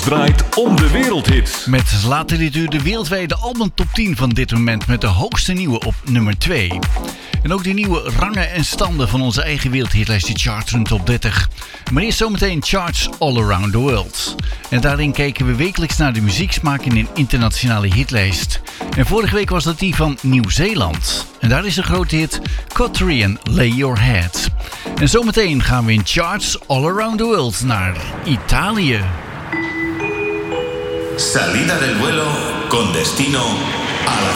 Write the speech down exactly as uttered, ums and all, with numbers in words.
draait om de wereldhits. Met later dit uur de wereldwijde album top tien van dit moment met de hoogste nieuwe op nummer twee. En ook de nieuwe rangen en standen van onze eigen wereldhitlijst, die charts in top dertig. Maar eerst zometeen charts all around the world. En daarin kijken we wekelijks naar de muzieksmaak in een internationale hitlijst. En vorige week was dat die van Nieuw-Zeeland. En daar is de grote hit Cottery and Lay Your Head. En zometeen gaan we in charts all around the world naar Italië. Salida del vuelo con destino a la